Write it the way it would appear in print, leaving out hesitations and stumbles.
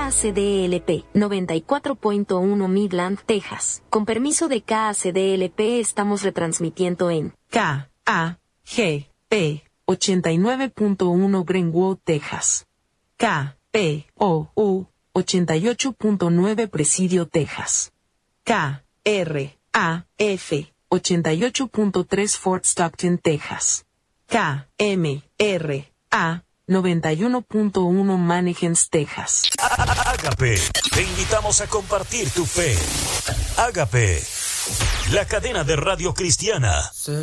KACDLP 94.1 Midland, Texas. Con permiso de KACDLP estamos retransmitiendo en KAGP 89.1 Greenwood, Texas. KPOU 88.9 Presidio, Texas. KRAF 88.3 Fort Stockton, Texas. KMRA 91.1 Mannequins, Texas. Ágape, te invitamos a compartir tu fe. Ágape, la cadena de radio cristiana.